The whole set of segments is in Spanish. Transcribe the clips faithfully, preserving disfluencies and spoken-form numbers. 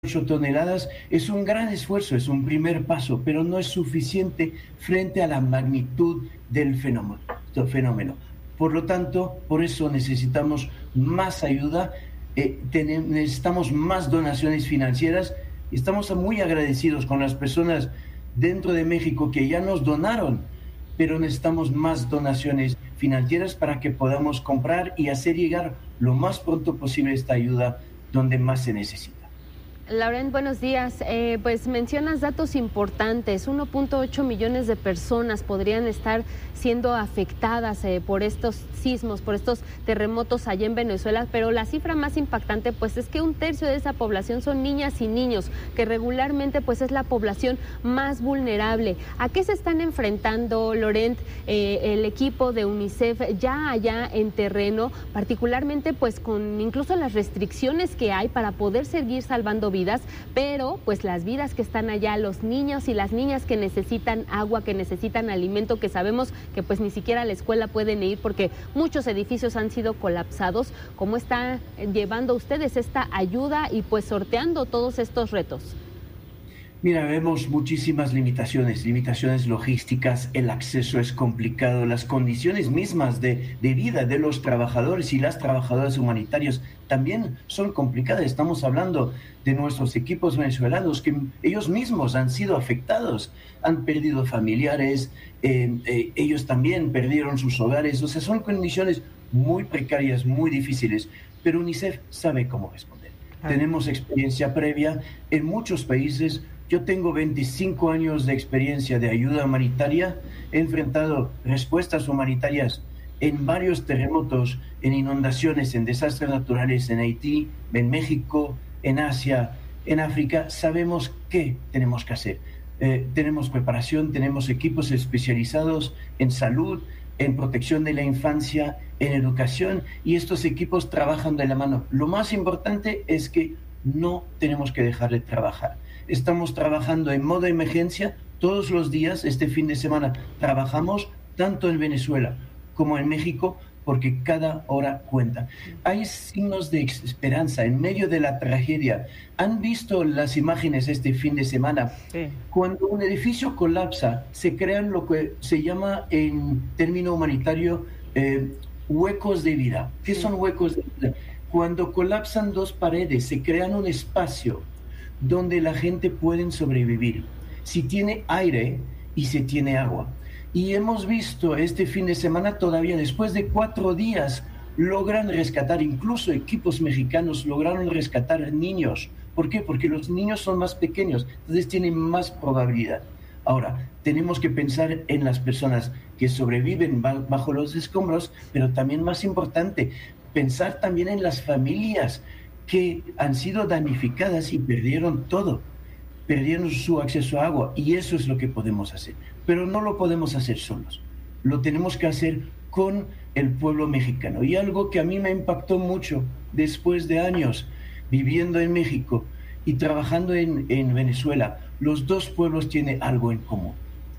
ocho toneladas es un gran esfuerzo, es un primer paso, pero no es suficiente frente a la magnitud del fenómeno. fenómeno. Por lo tanto, por eso necesitamos más ayuda, eh, tenemos, necesitamos más donaciones financieras y estamos muy agradecidos con las personas dentro de México que ya nos donaron, pero necesitamos más donaciones financieras para que podamos comprar y hacer llegar lo más pronto posible esta ayuda donde más se necesita. Laurent, buenos días. Eh, pues mencionas datos importantes. uno punto ocho millones de personas podrían estar siendo afectadas eh, por estos sismos, por estos terremotos allá en Venezuela, pero la cifra más impactante pues es que un tercio de esa población son niñas y niños, que regularmente pues es la población más vulnerable. ¿A qué se están enfrentando, Laurent, eh, el equipo de UNICEF ya allá en terreno, particularmente pues con incluso las restricciones que hay para poder seguir salvando vidas, pero pues las vidas que están allá, los niños y las niñas que necesitan agua, que necesitan alimento, que sabemos que pues ni siquiera a la escuela pueden ir porque muchos edificios han sido colapsados? ¿Cómo están llevando ustedes esta ayuda y pues sorteando todos estos retos? Mira, vemos muchísimas limitaciones, limitaciones logísticas, el acceso es complicado, las condiciones mismas de, de vida de los trabajadores y las trabajadoras humanitarios también son complicadas. Estamos hablando de nuestros equipos venezolanos que ellos mismos han sido afectados, han perdido familiares, eh, eh, ellos también perdieron sus hogares, o sea, son condiciones muy precarias, muy difíciles, pero UNICEF sabe cómo responder. Ah. Tenemos experiencia previa en muchos países. Yo tengo veinticinco años de experiencia de ayuda humanitaria, he enfrentado respuestas humanitarias en varios terremotos, en inundaciones, en desastres naturales en Haití, en México, en Asia, en África. Sabemos qué tenemos que hacer. Eh, tenemos preparación, tenemos equipos especializados en salud, en protección de la infancia, en educación, y estos equipos trabajan de la mano. Lo más importante es que no tenemos que dejar de trabajar. Estamos trabajando en modo emergencia todos los días. Este fin de semana trabajamos tanto en Venezuela como en México porque cada hora cuenta. Hay signos de esperanza en medio de la tragedia. ¿Han visto las imágenes este fin de semana? Sí. Cuando un edificio colapsa, se crean lo que se llama en término humanitario eh, huecos de vida. ¿Qué sí. son huecos de vida? Cuando colapsan dos paredes, se crean un espacio donde la gente puede sobrevivir, si tiene aire y si tiene agua. Y hemos visto este fin de semana, todavía después de cuatro días, logran rescatar, incluso equipos mexicanos lograron rescatar niños. ¿Por qué? Porque los niños son más pequeños, entonces tienen más probabilidad. Ahora, tenemos que pensar en las personas que sobreviven bajo los escombros, pero también más importante, pensar también en las familias que han sido damnificadas y perdieron todo, perdieron su acceso a agua, y eso es lo que podemos hacer. Pero no lo podemos hacer solos, lo tenemos que hacer con el pueblo mexicano. Y algo que a mí me impactó mucho después de años viviendo en México y trabajando en, en Venezuela, los dos pueblos tienen algo en común: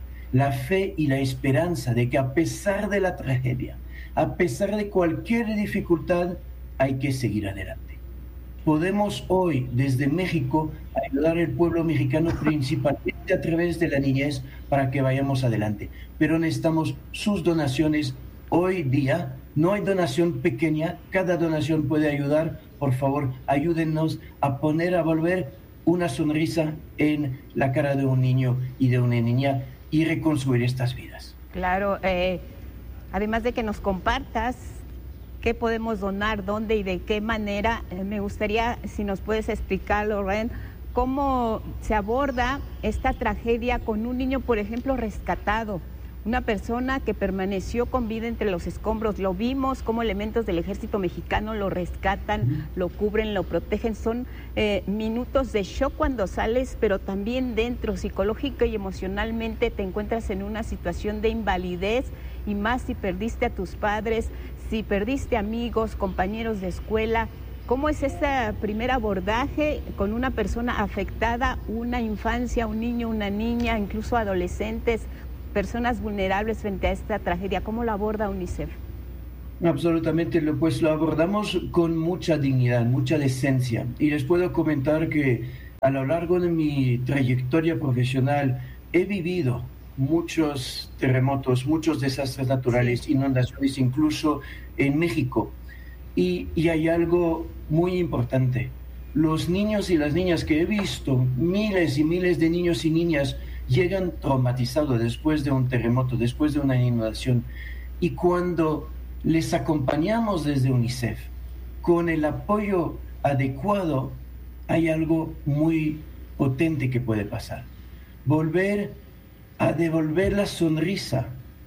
la fe y la esperanza de que a pesar de la tragedia, a pesar de cualquier dificultad, hay que seguir adelante. Podemos hoy, desde México, ayudar al pueblo mexicano principalmente a través de la niñez para que vayamos adelante. Pero necesitamos sus donaciones hoy día. No hay donación pequeña, cada donación puede ayudar. Por favor, ayúdennos a poner, a volver una sonrisa en la cara de un niño y de una niña y reconstruir estas vidas. Claro, eh, además de que nos compartas qué podemos donar, dónde y de qué manera, eh, me gustaría si nos puedes explicar, Laurent, cómo se aborda esta tragedia con un niño, por ejemplo, rescatado, una persona que permaneció con vida entre los escombros. Lo vimos como elementos del ejército mexicano lo rescatan, lo cubren, lo protegen. Son eh, minutos de shock cuando sales, pero también dentro, psicológico y emocionalmente, te encuentras en una situación de invalidez, y más si perdiste a tus padres, si perdiste amigos, compañeros de escuela. ¿Cómo es ese primer abordaje con una persona afectada, una infancia, un niño, una niña, incluso adolescentes, personas vulnerables frente a esta tragedia? ¿Cómo lo aborda UNICEF? Absolutamente, pues lo abordamos con mucha dignidad, mucha decencia. Y les puedo comentar que A lo largo de mi trayectoria profesional he vivido muchos terremotos, muchos desastres naturales, inundaciones, incluso en México. Y, y hay algo muy importante. Los niños y las niñas que he visto, miles y miles de niños y niñas, llegan traumatizados después de un terremoto, después de una inundación. Y cuando les acompañamos desde UNICEF con el apoyo adecuado, hay algo muy potente que puede pasar. Volver a devolver la sonrisa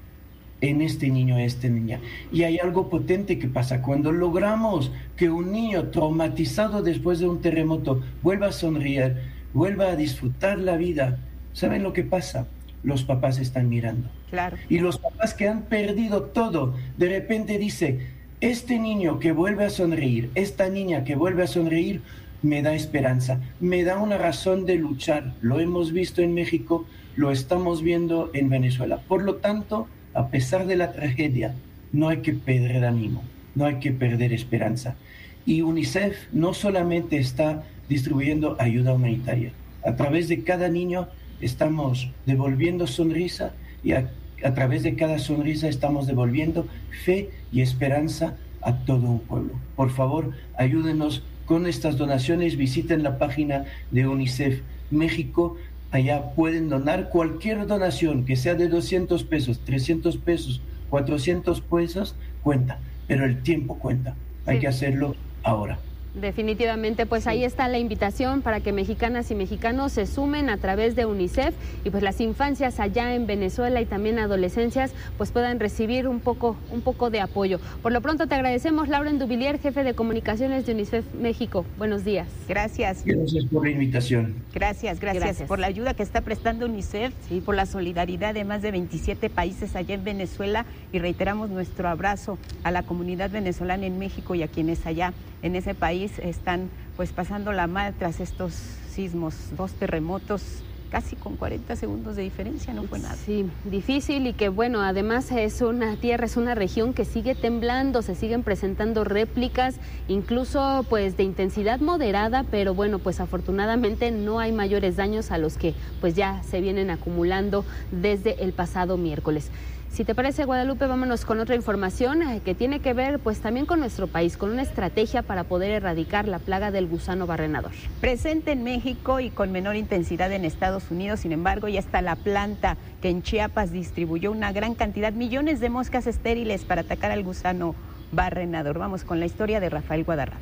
en este niño, esta niña. Y hay algo potente que pasa cuando logramos que un niño traumatizado después de un terremoto vuelva a sonreír, vuelva a disfrutar la vida. ¿Saben lo que pasa? Los papás están mirando. Claro. Y los papás que han perdido todo, de repente dice, este niño que vuelve a sonreír, esta niña que vuelve a sonreír, me da esperanza, me da una razón de luchar. Lo hemos visto en México, lo estamos viendo en Venezuela. Por lo tanto, a pesar de la tragedia, no hay que perder ánimo, no hay que perder esperanza. Y UNICEF no solamente está distribuyendo ayuda humanitaria. A través de cada niño estamos devolviendo sonrisa y a, a través de cada sonrisa estamos devolviendo fe y esperanza a todo un pueblo. Por favor, ayúdenos con estas donaciones. Visiten la página de UNICEF México. Allá pueden donar cualquier donación, que sea de doscientos pesos, trescientos pesos, cuatrocientos pesos, cuenta, pero el tiempo cuenta. Hay sí. que hacerlo ahora. Definitivamente, pues sí. Ahí está la invitación para que mexicanas y mexicanos se sumen a través de UNICEF y pues las infancias allá en Venezuela y también adolescencias pues puedan recibir un poco, un poco de apoyo. Por lo pronto te agradecemos, Lauren Duvillier, jefe de comunicaciones de UNICEF México. Buenos días. Gracias. Gracias por la invitación. Gracias, gracias, gracias por la ayuda que está prestando UNICEF y por la solidaridad de más de veintisiete países allá en Venezuela, y reiteramos nuestro abrazo a la comunidad venezolana en México y a quienes allá en ese país están pues pasándola mal tras estos sismos, dos terremotos, casi con cuarenta segundos de diferencia, no fue nada. Sí, difícil, y que bueno, además es una tierra, es una región que sigue temblando, se siguen presentando réplicas, incluso pues de intensidad moderada, pero bueno, pues afortunadamente no hay mayores daños a los que pues ya se vienen acumulando desde el pasado miércoles. Si te parece, Guadalupe, vámonos con otra información que tiene que ver pues también con nuestro país, con una estrategia para poder erradicar la plaga del gusano barrenador. Presente en México y con menor intensidad en Estados Unidos, sin embargo, ya está la planta que en Chiapas distribuyó una gran cantidad, millones de moscas estériles para atacar al gusano barrenador. Vamos con la historia de Rafael Guadarrama.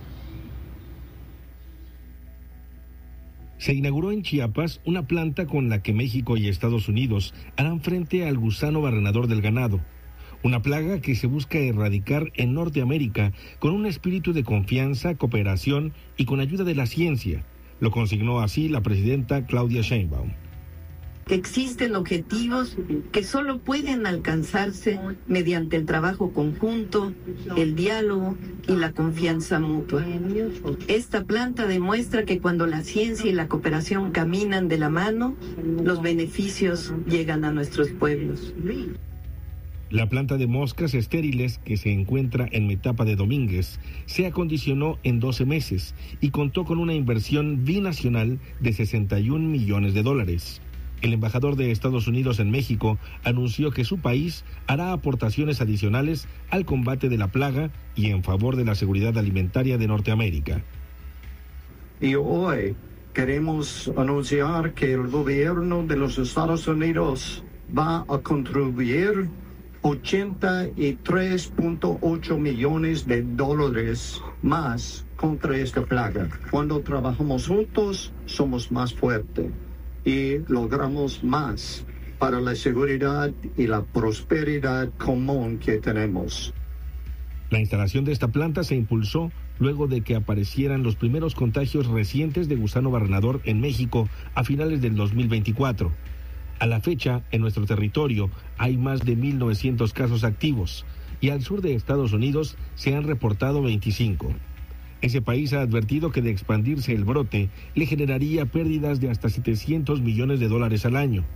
Se inauguró en Chiapas una planta con la que México y Estados Unidos harán frente al gusano barrenador del ganado, una plaga que se busca erradicar en Norteamérica con un espíritu de confianza, cooperación y con ayuda de la ciencia. Lo consignó así la presidenta Claudia Sheinbaum. Que existen objetivos que solo pueden alcanzarse mediante el trabajo conjunto, el diálogo y la confianza mutua. Esta planta demuestra que cuando la ciencia y la cooperación caminan de la mano, los beneficios llegan a nuestros pueblos. La planta de moscas estériles, que se encuentra en Metapa de Domínguez, se acondicionó en doce meses y contó con una inversión binacional de sesenta y un millones de dólares. El embajador de Estados Unidos en México anunció que su país hará aportaciones adicionales al combate de la plaga y en favor de la seguridad alimentaria de Norteamérica. Y hoy queremos anunciar que el gobierno de los Estados Unidos va a contribuir ochenta y tres punto ocho millones de dólares más contra esta plaga. Cuando trabajamos juntos, somos más fuertes y logramos más para la seguridad y la prosperidad común que tenemos. La instalación de esta planta se impulsó luego de que aparecieran los primeros contagios recientes de gusano barrenador en México a finales del dos mil veinticuatro. A la fecha, en nuestro territorio hay más de mil novecientos casos activos y al sur de Estados Unidos se han reportado veinticinco. Ese país ha advertido que de expandirse el brote le generaría pérdidas de hasta setecientos millones de dólares al año.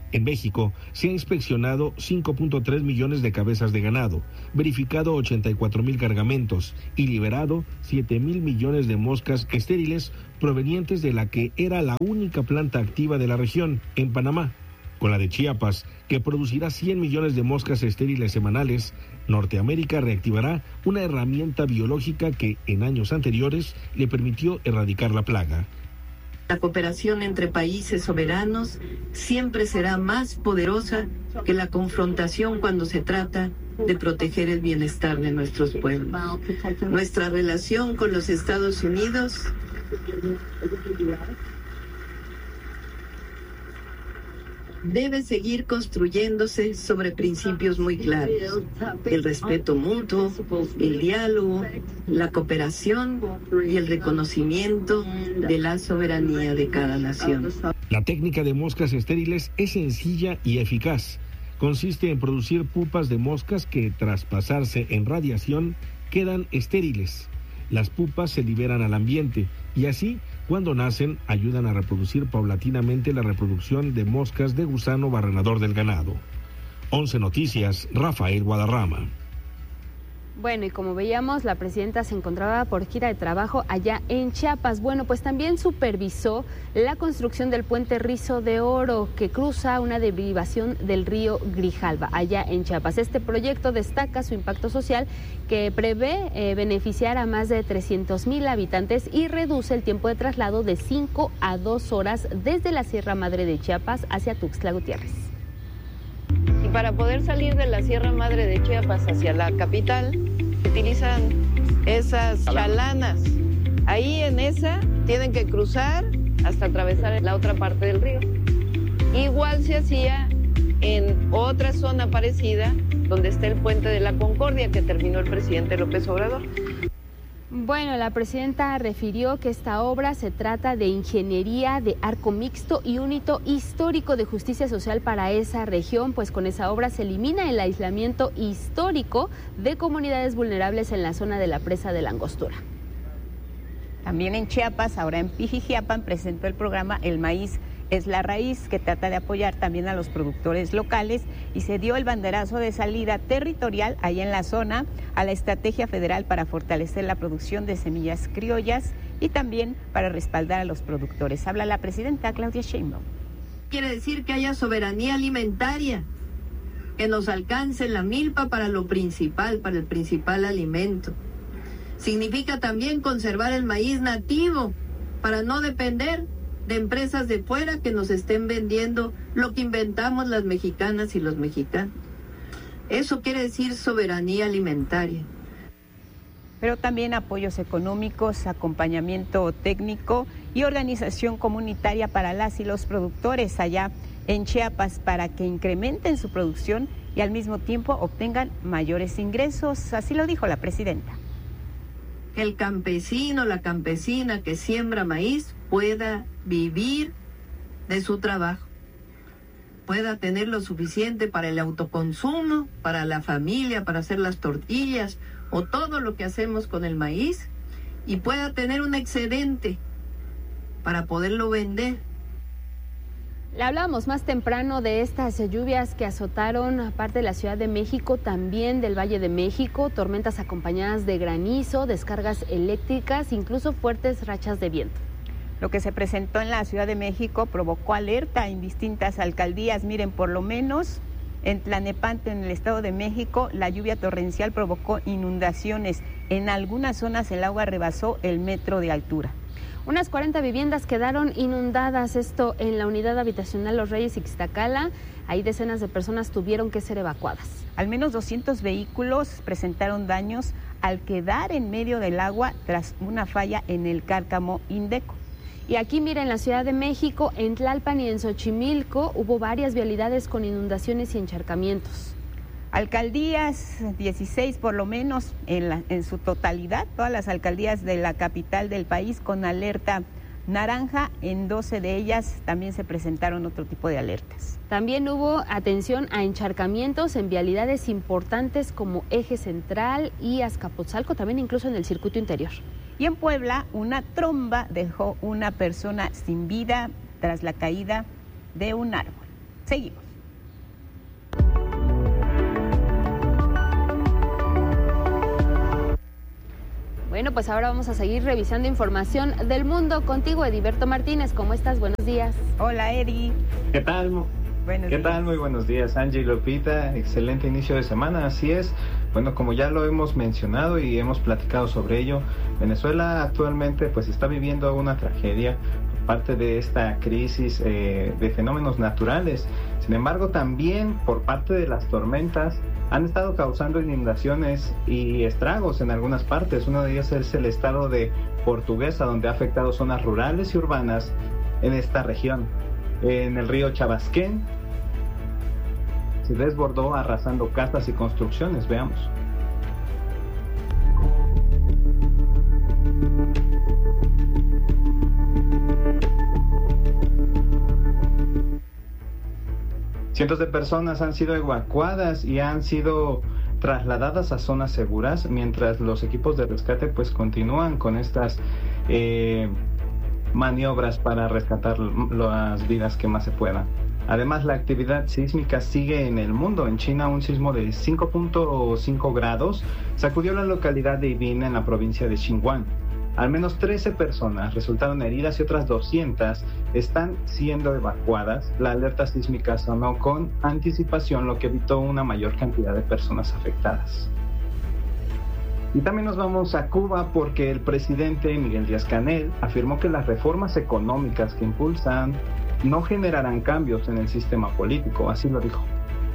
En México se ha inspeccionado cinco punto tres millones de cabezas de ganado, verificado ochenta y cuatro mil cargamentos y liberado siete mil millones de moscas estériles provenientes de la que era la única planta activa de la región, en Panamá. Con la de Chiapas, que producirá cien millones de moscas estériles semanales, Norteamérica reactivará una herramienta biológica que en años anteriores le permitió erradicar la plaga. La cooperación entre países soberanos siempre será más poderosa que la confrontación cuando se trata de proteger el bienestar de nuestros pueblos. Nuestra relación con los Estados Unidos debe seguir construyéndose sobre principios muy claros: el respeto mutuo, el diálogo, la cooperación y el reconocimiento de la soberanía de cada nación. La técnica de moscas estériles es sencilla y eficaz. Consiste en producir pupas de moscas que, tras pasarse en radiación, quedan estériles. Las pupas se liberan al ambiente y así, cuando nacen, ayudan a reproducir paulatinamente la reproducción de moscas de gusano barrenador del ganado. once Noticias, Rafael Guadarrama. Bueno, y como veíamos, la presidenta se encontraba por gira de trabajo allá en Chiapas. Bueno, pues también supervisó la construcción del puente Rizo de Oro, que cruza una derivación del río Grijalva, allá en Chiapas. Este proyecto destaca su impacto social, que prevé eh, beneficiar a más de trescientos mil habitantes y reduce el tiempo de traslado de cinco a dos horas desde la Sierra Madre de Chiapas hacia Tuxtla Gutiérrez. Y para poder salir de la Sierra Madre de Chiapas hacia la capital, utilizan esas chalanas. Ahí en esa tienen que cruzar hasta atravesar la otra parte del río. Igual se hacía en otra zona parecida, donde está el puente de la Concordia, que terminó el presidente López Obrador. Bueno, la presidenta refirió que esta obra se trata de ingeniería de arco mixto y un hito histórico de justicia social para esa región, pues con esa obra se elimina el aislamiento histórico de comunidades vulnerables en la zona de la presa de la Angostura. También en Chiapas, ahora en Pijijiapan, presentó el programa El Maíz es la Raíz, que trata de apoyar también a los productores locales, y se dio el banderazo de salida territorial ahí en la zona a la estrategia federal para fortalecer la producción de semillas criollas y también para respaldar a los productores. Habla la presidenta Claudia Sheinbaum. Quiere decir que haya soberanía alimentaria, que nos alcance la milpa para lo principal, para el principal alimento. Significa también conservar el maíz nativo para no depender de empresas de fuera que nos estén vendiendo lo que inventamos las mexicanas y los mexicanos. Eso quiere decir soberanía alimentaria. Pero también apoyos económicos, acompañamiento técnico y organización comunitaria para las y los productores allá en Chiapas, para que incrementen su producción y al mismo tiempo obtengan mayores ingresos. Así lo dijo la presidenta. Que el campesino, la campesina que siembra maíz pueda vivir de su trabajo, pueda tener lo suficiente para el autoconsumo, para la familia, para hacer las tortillas o todo lo que hacemos con el maíz, y pueda tener un excedente para poderlo vender. Le hablábamos más temprano de estas lluvias que azotaron parte de la Ciudad de México, también del Valle de México, tormentas acompañadas de granizo, descargas eléctricas, incluso fuertes rachas de viento. Lo que se presentó en la Ciudad de México provocó alerta en distintas alcaldías. Miren, por lo menos en Tlanepantla, en el Estado de México, la lluvia torrencial provocó inundaciones. En algunas zonas el agua rebasó el metro de altura. Unas cuarenta viviendas quedaron inundadas, esto en la unidad habitacional Los Reyes Ixtacala. Ahí decenas de personas tuvieron que ser evacuadas. Al menos doscientos vehículos presentaron daños al quedar en medio del agua tras una falla en el cárcamo Indeco. Y aquí, mira, en la Ciudad de México, en Tlalpan y en Xochimilco, hubo varias vialidades con inundaciones y encharcamientos. Alcaldías, dieciséis por lo menos, en, la, en su totalidad, todas las alcaldías de la capital del país con alerta naranja. En doce de ellas también se presentaron otro tipo de alertas. También hubo atención a encharcamientos en vialidades importantes como Eje Central y Azcapotzalco, también incluso en el circuito interior. Y en Puebla, una tromba dejó una persona sin vida tras la caída de un árbol. Seguimos. Bueno, pues ahora vamos a seguir revisando información del mundo contigo, Ediberto Martínez. ¿Cómo estás? Buenos días. Hola, Edi. ¿Qué tal? Buenos ¿Qué días. tal? Muy buenos días, Angie y Lupita. Excelente inicio de semana, así es. Bueno, como ya lo hemos mencionado y hemos platicado sobre ello, Venezuela actualmente pues está viviendo una tragedia por parte de esta crisis eh, de fenómenos naturales. Sin embargo, también por parte de las tormentas han estado causando inundaciones y estragos en algunas partes. Uno de ellos es el estado de Portuguesa, donde ha afectado zonas rurales y urbanas en esta región. En el río Chabasquén se desbordó arrasando casas y construcciones. Veamos. Cientos de personas han sido evacuadas y han sido trasladadas a zonas seguras, mientras los equipos de rescate pues continúan con estas eh, maniobras para rescatar las vidas que más se puedan. Además, la actividad sísmica sigue en el mundo. En China, un sismo de cinco punto cinco grados sacudió la localidad de Yibin en la provincia de Xinjiang. Al menos trece personas resultaron heridas y otras doscientas están siendo evacuadas. La alerta sísmica sonó con anticipación, lo que evitó una mayor cantidad de personas afectadas. Y también nos vamos a Cuba porque el presidente Miguel Díaz-Canel afirmó que las reformas económicas que impulsan no generarán cambios en el sistema político, así lo dijo.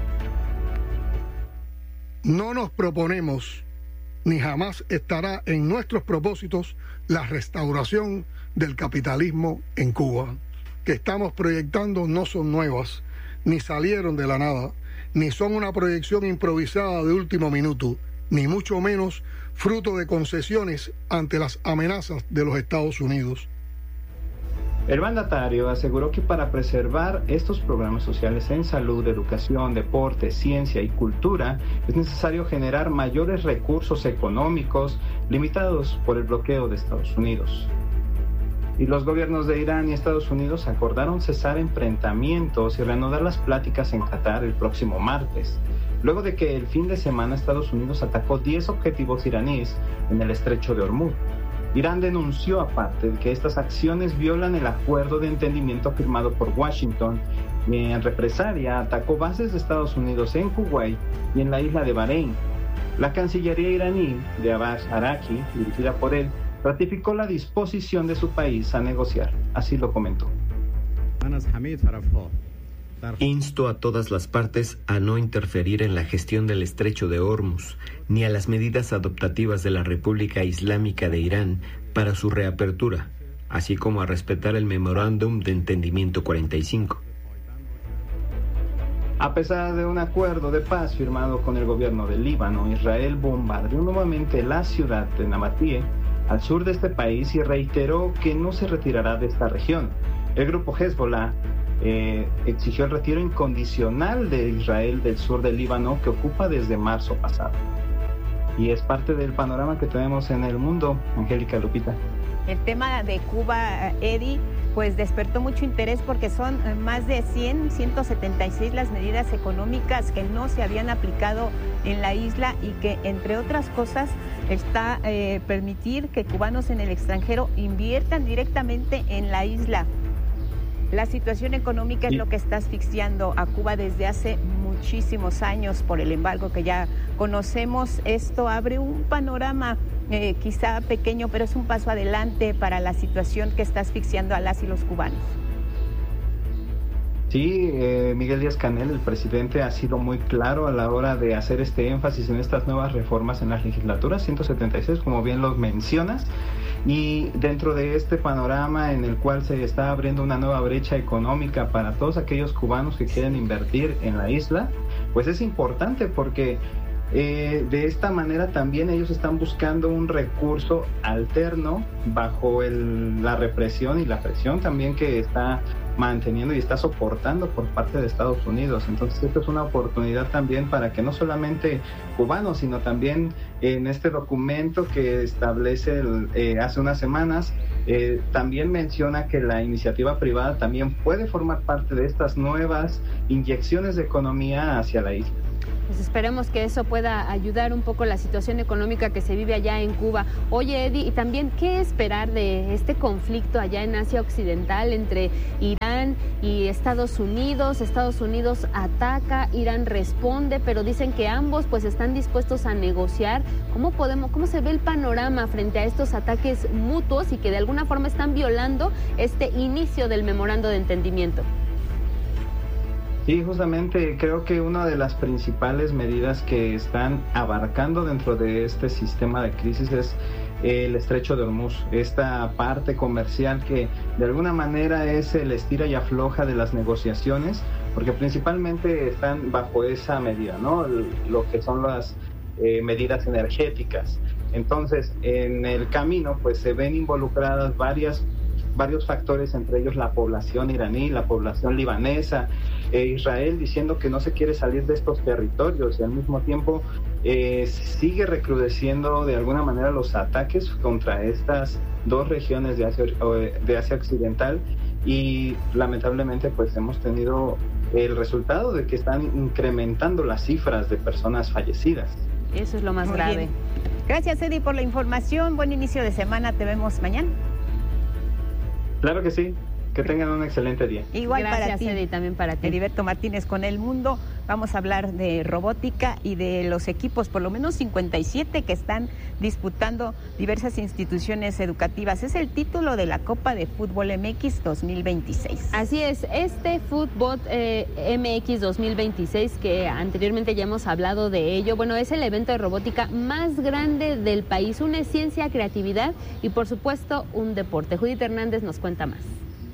No nos proponemos, ni jamás estará en nuestros propósitos, la restauración del capitalismo en Cuba. Que estamos proyectando no son nuevas, ni salieron de la nada, ni son una proyección improvisada de último minuto, ni mucho menos fruto de concesiones ante las amenazas de los Estados Unidos. El mandatario aseguró que para preservar estos programas sociales en salud, educación, deporte, ciencia y cultura, es necesario generar mayores recursos económicos limitados por el bloqueo de Estados Unidos. Y los gobiernos de Irán y Estados Unidos acordaron cesar enfrentamientos y reanudar las pláticas en Qatar el próximo martes, luego de que el fin de semana Estados Unidos atacó diez objetivos iraníes en el estrecho de Hormuz. Irán denunció aparte que estas acciones violan el acuerdo de entendimiento firmado por Washington y en represalia atacó bases de Estados Unidos en Kuwait y en la isla de Bahrein. La Cancillería iraní de Abbas Araqi, dirigida por él, ratificó la disposición de su país a negociar. Así lo comentó. Insto a todas las partes a no interferir en la gestión del estrecho de Hormuz, ni a las medidas adoptativas de la República Islámica de Irán para su reapertura, así como a respetar el Memorándum de Entendimiento cuarenta y cinco. A pesar de un acuerdo de paz firmado con el gobierno del Líbano, Israel bombardeó nuevamente la ciudad de Nabatie, al sur de este país, y reiteró que no se retirará de esta región. El grupo Hezbollah Eh, exigió el retiro incondicional de Israel del sur del Líbano, que ocupa desde marzo pasado. Y es parte del panorama que tenemos en el mundo. Angélica, Lupita. El tema de Cuba, Eddie, pues despertó mucho interés porque son más de cien, ciento setenta y seis las medidas económicas que no se habían aplicado en la isla y que, entre otras cosas, está eh, permitir que cubanos en el extranjero inviertan directamente en la isla. La situación económica es lo que está asfixiando a Cuba desde hace muchísimos años por el embargo que ya conocemos. Esto abre un panorama eh, quizá pequeño, pero es un paso adelante para la situación que está asfixiando a las y los cubanos. Sí, eh, Miguel Díaz-Canel, el presidente, ha sido muy claro a la hora de hacer este énfasis en estas nuevas reformas en las legislaturas ciento setenta y seis, como bien los mencionas. Y dentro de este panorama en el cual se está abriendo una nueva brecha económica para todos aquellos cubanos que quieren invertir en la isla, pues es importante porque eh, de esta manera también ellos están buscando un recurso alterno bajo el, la represión y la presión también que está manteniendo y está soportando por parte de Estados Unidos. Entonces esto es una oportunidad también para que no solamente cubanos, sino también en este documento que establece el, eh, hace unas semanas, eh, también menciona que la iniciativa privada también puede formar parte de estas nuevas inyecciones de economía hacia la isla. Pues esperemos que eso pueda ayudar un poco la situación económica que se vive allá en Cuba. Oye, Eddie, y también, ¿qué esperar de este conflicto allá en Asia Occidental entre Irán y Estados Unidos? Estados Unidos ataca, Irán responde, pero dicen que ambos pues están dispuestos a negociar. ¿Cómo podemos, cómo se ve el panorama frente a estos ataques mutuos y que de alguna forma están violando este inicio del memorando de entendimiento? Sí, justamente creo que una de las principales medidas que están abarcando dentro de este sistema de crisis es el estrecho de Hormuz, esta parte comercial que de alguna manera es el estira y afloja de las negociaciones, porque principalmente están bajo esa medida, ¿no? Lo que son las eh, medidas energéticas. Entonces, en el camino, pues se ven involucradas varias varios factores, entre ellos la población iraní, la población libanesa, eh, Israel diciendo que no se quiere salir de estos territorios y al mismo tiempo eh, sigue recrudeciendo de alguna manera los ataques contra estas dos regiones de Asia, de Asia Occidental y lamentablemente pues hemos tenido el resultado de que están incrementando las cifras de personas fallecidas. Eso es lo más Muy grave. bien. Gracias, Eddie, por la información. Buen inicio de semana. Te vemos mañana. Claro que sí. Que tengan un excelente día. Igual Gracias, para ti. Eddie, también para ti. Heriberto Martínez con El Mundo. Vamos a hablar de robótica y de los equipos, por lo menos cincuenta y siete que están disputando diversas instituciones educativas. Es el título de la Copa de Fútbol M X dos mil veintiséis. Así es, este Fútbol eh, M X dos mil veintiséis, que anteriormente ya hemos hablado de ello, bueno, es el evento de robótica más grande del país, una ciencia, creatividad y por supuesto un deporte. Judith Hernández nos cuenta más.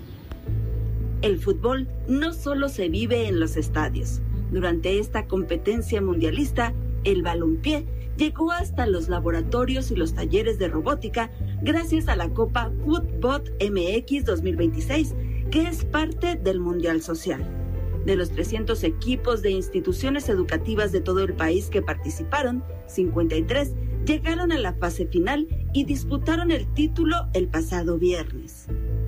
El fútbol no solo se vive en los estadios. Durante esta competencia mundialista, el balompié llegó hasta los laboratorios y los talleres de robótica gracias a la Copa Footbot M X dos mil veintiséis, que es parte del Mundial Social. De los trescientos equipos de instituciones educativas de todo el país que participaron, cincuenta y tres llegaron a la fase final y disputaron el título el pasado viernes.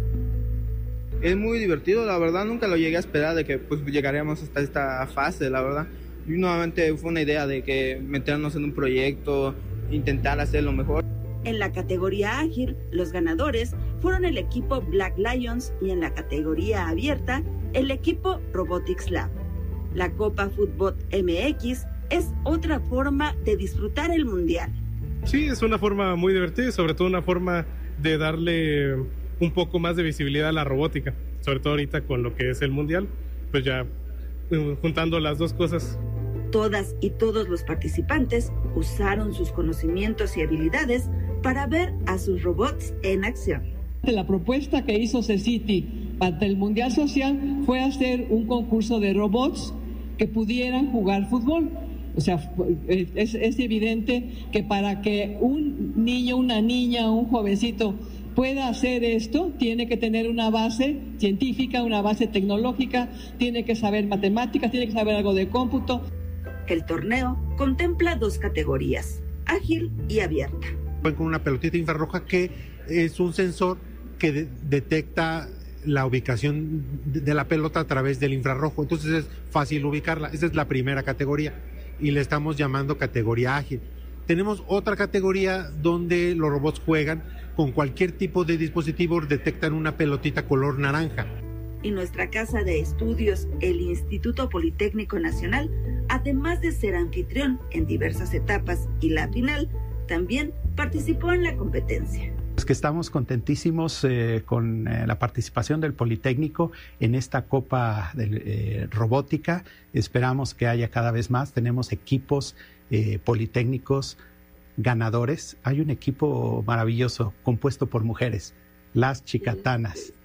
Es muy divertido, la verdad, nunca lo llegué a esperar de que pues llegaríamos hasta esta fase, la verdad. Y nuevamente fue una idea de que meternos en un proyecto, intentar hacerlo mejor. En la categoría ágil, los ganadores fueron el equipo Black Lions y en la categoría abierta, el equipo Robotics Lab. La Copa Football M X es otra forma de disfrutar el Mundial. Sí, es una forma muy divertida y sobre todo una forma de darle un poco más de visibilidad a la robótica, sobre todo ahorita con lo que es el Mundial, pues ya juntando las dos cosas. Todas y todos los participantes usaron sus conocimientos y habilidades para ver a sus robots en acción. La propuesta que hizo CECITI para el Mundial Social fue hacer un concurso de robots que pudieran jugar fútbol. O sea, es, es evidente que para que un niño, una niña, un jovencito pueda hacer esto, tiene que tener una base científica, una base tecnológica, tiene que saber matemáticas, tiene que saber algo de cómputo. El torneo contempla dos categorías, ágil y abierta. Con una pelotita infrarroja que es un sensor que de- detecta la ubicación de la pelota a través del infrarrojo, entonces es fácil ubicarla. Esa es la primera categoría y le estamos llamando categoría ágil. Tenemos otra categoría donde los robots juegan con cualquier tipo de dispositivo, detectan una pelotita color naranja. Y nuestra casa de estudios, el Instituto Politécnico Nacional, además de ser anfitrión en diversas etapas y la final, también participó en la competencia. Es que estamos contentísimos eh, con eh, la participación del Politécnico en esta Copa de eh, Robótica. Esperamos que haya cada vez más. Tenemos equipos eh, politécnicos ganadores. Hay un equipo maravilloso compuesto por mujeres, las Chicatanas,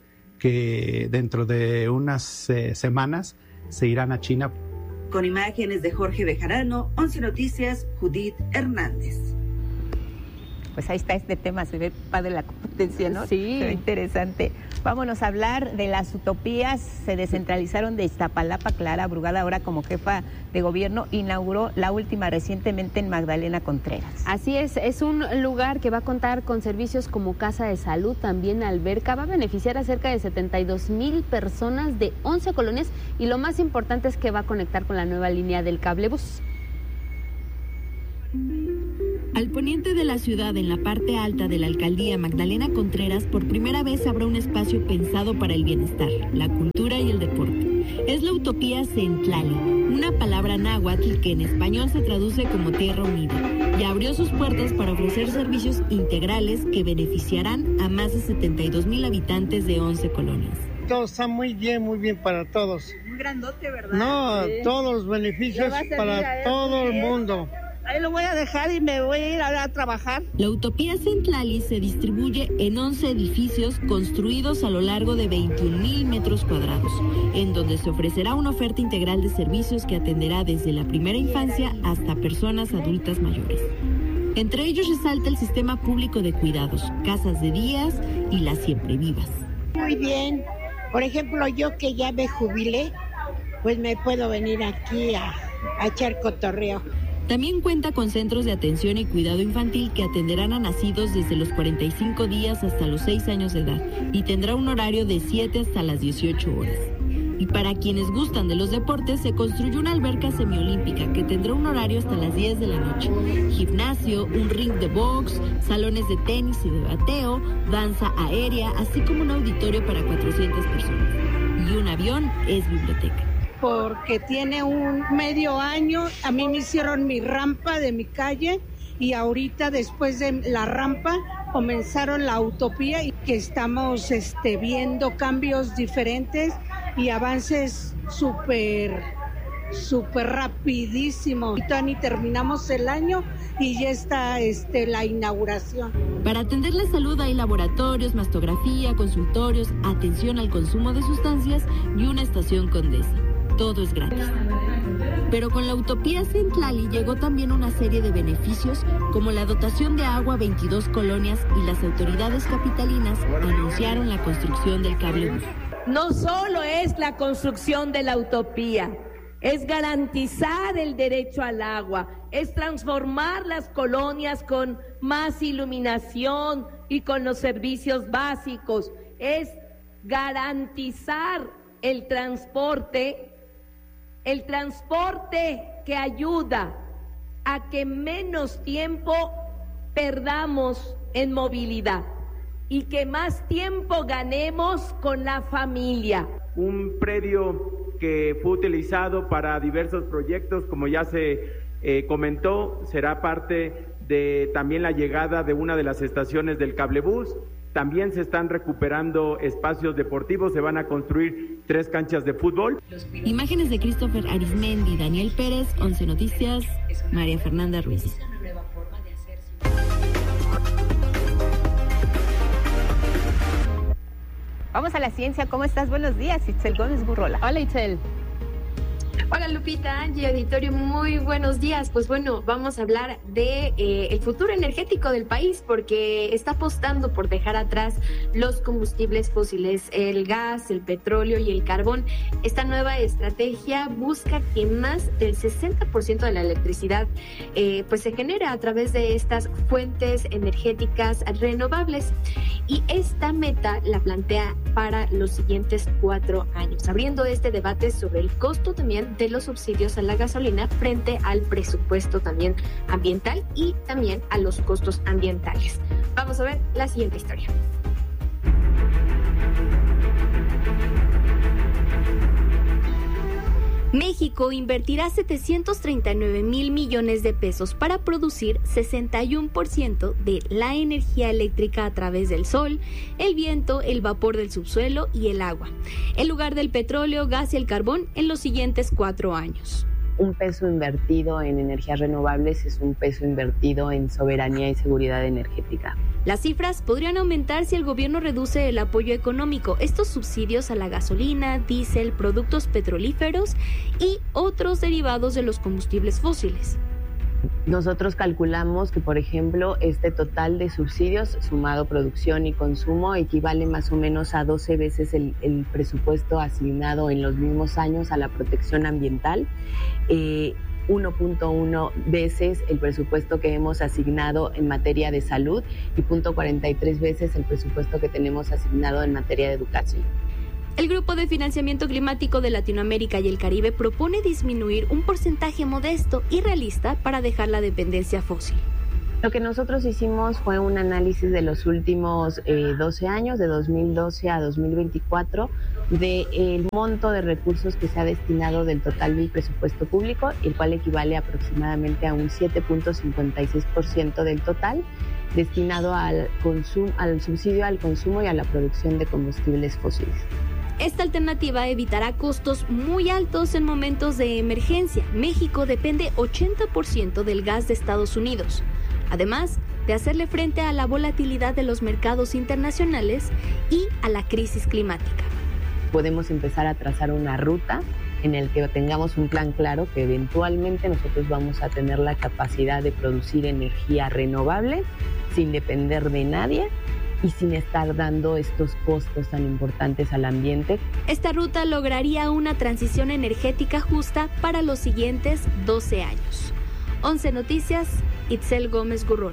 que dentro de unas eh, semanas se irán a China. Con imágenes de Jorge Bejarano, Once Noticias, Judith Hernández. Pues ahí está este tema, se ve padre la competencia, ¿no? Sí. Pero interesante. Vámonos a hablar de las utopías. Se descentralizaron de Iztapalapa. Clara Brugada, ahora como jefa de gobierno, inauguró la última recientemente en Magdalena Contreras. Así es, es un lugar que va a contar con servicios como casa de salud, también alberca, va a beneficiar a cerca de setenta y dos mil personas de once colonias y lo más importante es que va a conectar con la nueva línea del cablebús. Al poniente de la ciudad, en la parte alta de la alcaldía Magdalena Contreras, por primera vez habrá un espacio pensado para el bienestar, la cultura y el deporte. Es la utopía Centlali, una palabra náhuatl que en español se traduce como tierra unida, y abrió sus puertas para ofrecer servicios integrales que beneficiarán a más de setenta y dos mil habitantes de once colonias. Todo está muy bien, muy bien para todos. Muy grandote, ¿verdad? No, sí. Todos los beneficios para todo el mundo. Ahí lo voy a dejar y me voy a ir a, a trabajar. La utopía Centlali se distribuye en once edificios construidos a lo largo de veintiún mil metros cuadrados, en donde se ofrecerá una oferta integral de servicios que atenderá desde la primera infancia hasta personas adultas mayores. Entre ellos resalta el sistema público de cuidados, casas de días y las siempre vivas. Muy bien. Por ejemplo, yo que ya me jubilé, pues me puedo venir aquí a, a echar cotorreo. También cuenta con centros de atención y cuidado infantil que atenderán a nacidos desde los cuarenta y cinco días hasta los seis años de edad y tendrá un horario de siete hasta las dieciocho horas. Y para quienes gustan de los deportes, se construyó una alberca semiolímpica que tendrá un horario hasta las diez de la noche. Gimnasio, un ring de box, salones de tenis y de bateo, danza aérea, así como un auditorio para cuatrocientas personas. Y un avión es biblioteca. Porque tiene un medio año, a mí me hicieron mi rampa de mi calle y ahorita después de la rampa comenzaron la utopía y que estamos este, viendo cambios diferentes y avances súper, súper rapidísimos. Ahorita ni terminamos el año y ya está este, la inauguración. Para atender la salud hay laboratorios, mastografía, consultorios, atención al consumo de sustancias y una estación Condesa. Todo es gratis. Pero con la utopía Centlali llegó también una serie de beneficios como la dotación de agua a veintidós colonias y las autoridades capitalinas anunciaron la construcción del cablebús. No solo es la construcción de la utopía, es garantizar el derecho al agua, es transformar las colonias con más iluminación y con los servicios básicos, es garantizar el transporte El transporte que ayuda a que menos tiempo perdamos en movilidad y que más tiempo ganemos con la familia. Un predio que fue utilizado para diversos proyectos, como ya se eh, comentó, será parte de también la llegada de una de las estaciones del cablebús. También se están recuperando espacios deportivos, se van a construir tres canchas de fútbol. Imágenes de Christopher Arismendi, Daniel Pérez, Once Noticias, María Fernanda Ruiz. Vamos a la ciencia. ¿Cómo estás? Buenos días, Itzel Gómez Burrola. Hola, Itzel. Hola Lupita, Angie, auditorio, muy buenos días. Pues bueno, vamos a hablar de eh, el futuro energético del país porque está apostando por dejar atrás los combustibles fósiles, el gas, el petróleo y el carbón. Esta nueva estrategia busca que más del sesenta por ciento de la electricidad eh, pues se genera a través de estas fuentes energéticas renovables y esta meta la plantea para los siguientes cuatro años, abriendo este debate sobre el costo también de los subsidios a la gasolina frente al presupuesto también ambiental y también a los costos ambientales. Vamos a ver la siguiente historia. México invertirá setecientos treinta y nueve mil millones de pesos para producir sesenta y uno por ciento de la energía eléctrica a través del sol, el viento, el vapor del subsuelo y el agua, en lugar del petróleo, gas y el carbón en los siguientes cuatro años. Un peso invertido en energías renovables es un peso invertido en soberanía y seguridad energética. Las cifras podrían aumentar si el gobierno reduce el apoyo económico, estos subsidios a la gasolina, diésel, productos petrolíferos y otros derivados de los combustibles fósiles. Nosotros calculamos que, por ejemplo, este total de subsidios sumado producción y consumo equivale más o menos a doce veces el, el presupuesto asignado en los mismos años a la protección ambiental, eh, uno punto uno veces el presupuesto que hemos asignado en materia de salud y cero punto cuarenta y tres veces el presupuesto que tenemos asignado en materia de educación. El Grupo de Financiamiento Climático de Latinoamérica y el Caribe propone disminuir un porcentaje modesto y realista para dejar la dependencia fósil. Lo que nosotros hicimos fue un análisis de los últimos eh, doce años, de dos mil doce a dos mil veinticuatro, del monto de recursos que se ha destinado del total del presupuesto público, el cual equivale aproximadamente a un siete punto cincuenta y seis por ciento del total, destinado al, consum- al subsidio al consumo y a la producción de combustibles fósiles. Esta alternativa evitará costos muy altos en momentos de emergencia. México depende ochenta por ciento del gas de Estados Unidos, además de hacerle frente a la volatilidad de los mercados internacionales y a la crisis climática. Podemos empezar a trazar una ruta en el que tengamos un plan claro que eventualmente nosotros vamos a tener la capacidad de producir energía renovable sin depender de nadie y sin estar dando estos costos tan importantes al ambiente. Esta ruta lograría una transición energética justa para los siguientes doce años. once Noticias, Itzel Gómez Gurrola.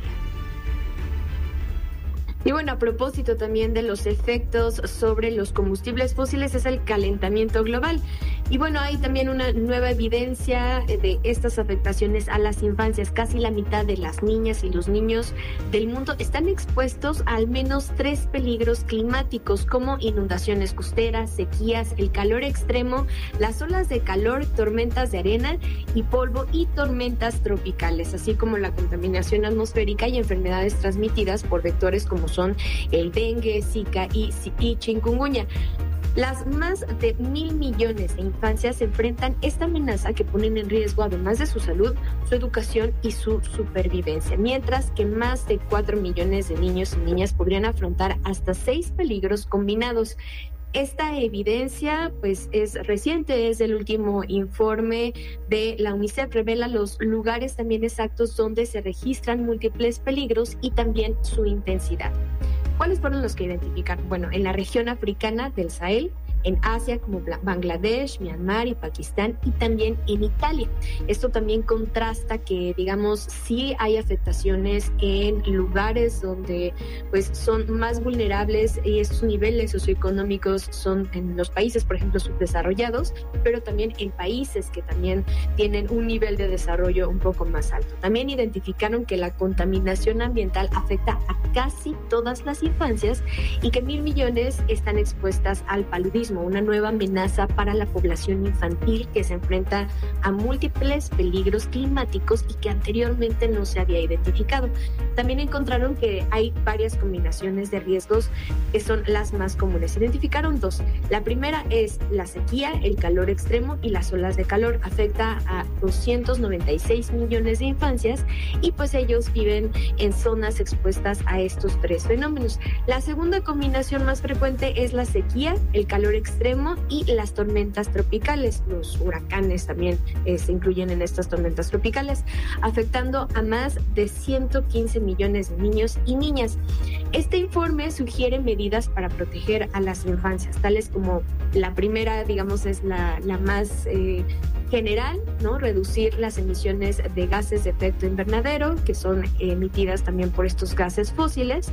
Y bueno, a propósito también de los efectos sobre los combustibles fósiles es el calentamiento global. Y bueno, hay también una nueva evidencia de estas afectaciones a las infancias. Casi la mitad de las niñas y los niños del mundo están expuestos a al menos tres peligros climáticos como inundaciones costeras, sequías, el calor extremo, las olas de calor, tormentas de arena y polvo y tormentas tropicales, así como la contaminación atmosférica y enfermedades transmitidas por vectores como son el dengue, zika y, y chikungunya. Las más de mil millones de infancias enfrentan esta amenaza que ponen en riesgo, además de su salud, su educación y su supervivencia, mientras que más de cuatro millones de niños y niñas podrían afrontar hasta seis peligros combinados. Esta evidencia pues es reciente, es el último informe de la UNICEF, revela los lugares también exactos donde se registran múltiples peligros y también su intensidad. ¿Cuáles fueron los que identificaron? Bueno, en la región africana del Sahel, en Asia como Bangladesh, Myanmar y Pakistán, y también en Italia. Esto también contrasta que, digamos, sí hay afectaciones en lugares donde pues son más vulnerables y estos niveles socioeconómicos son en los países, por ejemplo, subdesarrollados, pero también en países que también tienen un nivel de desarrollo un poco más alto. También identificaron que la contaminación ambiental afecta a casi todas las infancias y que mil millones están expuestas al paludismo, una nueva amenaza para la población infantil que se enfrenta a múltiples peligros climáticos y que anteriormente no se había identificado. También encontraron que hay varias combinaciones de riesgos que son las más comunes. Identificaron dos. La primera es la sequía, el calor extremo y las olas de calor. Afecta a doscientos noventa y seis millones de infancias y pues ellos viven en zonas expuestas a estos tres fenómenos. La segunda combinación más frecuente es la sequía, el calor extremo y las tormentas tropicales. Los huracanes también eh, se incluyen en estas tormentas tropicales, afectando a más de ciento quince millones de niños y niñas. Este informe sugiere medidas para proteger a las infancias, tales como la primera, digamos, es la, la más eh, general, ¿no? Reducir las emisiones de gases de efecto invernadero, que son emitidas también por estos gases fósiles.